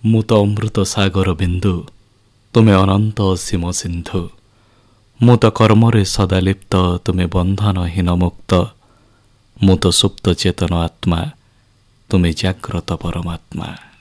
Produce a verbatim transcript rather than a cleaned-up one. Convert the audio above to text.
ମୁଁ ତ ଅମୃତ ସାଗର ବିନ୍ଦୁ, ତୁମେ ଅନନ୍ତ ଅସୀମ ସିନ୍ଧୁ। ମୁଁ ତ କର୍ମରେ ସଦା ଲିପ୍ତ, ତୁମେ ବନ୍ଧନହୀନ ମୁକ୍ତ। ମୁଁ ତ ସୁପ୍ତ ଚେତନ ଆତ୍ମା, ତୁମେ ଜାଗ୍ରତ ପରମାତ୍ମା।